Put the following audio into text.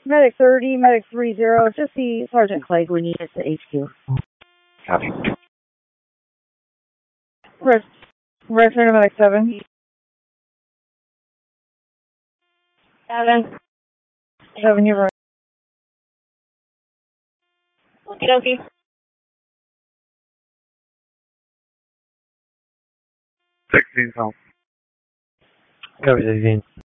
Medic 30, Medic 30, just see Sergeant Clegg when you get to HQ. Copy. Return to Medic 7. 7. 7, you're right. Okie dokie. 16 home. Copy 16.